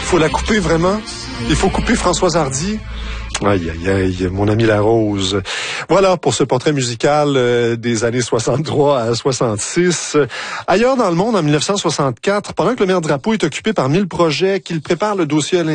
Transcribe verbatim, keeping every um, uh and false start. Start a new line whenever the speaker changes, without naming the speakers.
faut la couper vraiment. Il faut couper Françoise Hardy. Aïe, aïe, aïe, mon ami La Rose. Voilà pour ce portrait musical euh, des années soixante-trois à soixante-six. Ailleurs dans le monde, en mille neuf cent soixante-quatre, pendant que le maire Drapeau est occupé par mille projets, qu'il prépare le dossier